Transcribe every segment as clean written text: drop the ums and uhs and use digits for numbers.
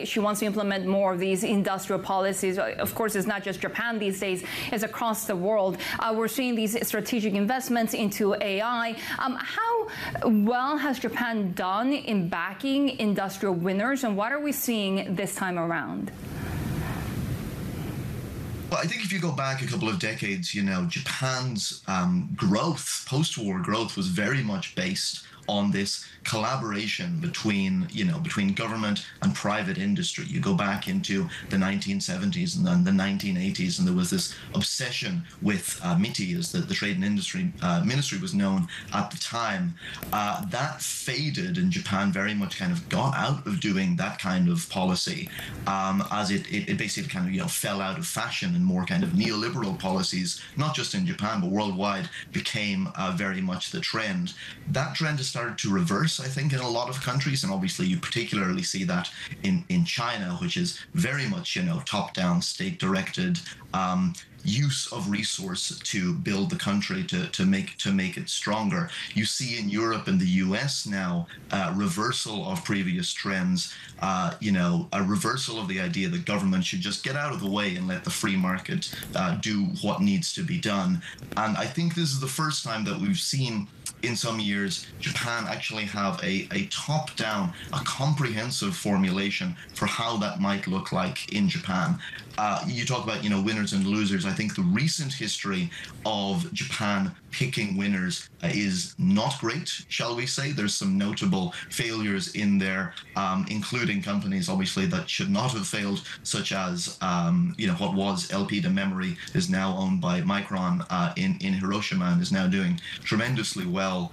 she wants to implement more of these industrial policies. Of course, it's not just Japan these days, it's across the world. We're seeing these strategic investments into AI. How well has Japan done in backing industrial winners, and what are we seeing this time around? Well, I think if you go back a couple of decades, Japan's growth, post-war growth, was very much based on this collaboration between government and private industry. You go back into the 1970s and then the 1980s, and there was this obsession with MITI, as the Trade and Industry Ministry was known at the time. That faded, and Japan very much kind of got out of doing that kind of policy, as it basically kind of fell out of fashion, and more kind of neoliberal policies, not just in Japan but worldwide, became very much the trend. That trend has started to reverse, I think, in a lot of countries, and obviously you particularly see that in China, which is very much top-down, state-directed use of resource to build the country, to make it stronger. You see in Europe and the US now reversal of previous trends, a reversal of the idea that government should just get out of the way and let the free market do what needs to be done. And I think this is the first time that we've seen in some years Japan actually have a top-down, a comprehensive formulation for how that might look like in Japan. You talk about winners and losers. I think the recent history of Japan picking winners is not great, shall we say. There's some notable failures in there, including companies obviously that should not have failed, such as what was Elpida Memory is now owned by Micron in Hiroshima and is now doing tremendously well.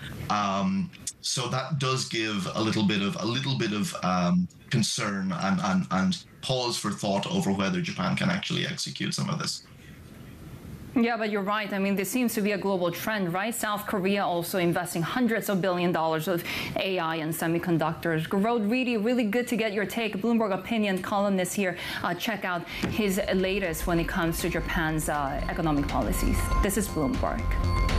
So that does give a little bit of concern and pause for thought over whether Japan can actually execute some of this. Yeah, but you're right. I mean, this seems to be a global trend, right? South Korea also investing hundreds of billions of dollars of AI and semiconductors. Gerold, really good to get your take. Bloomberg opinion columnist here. Check out his latest when it comes to Japan's economic policies. This is Bloomberg.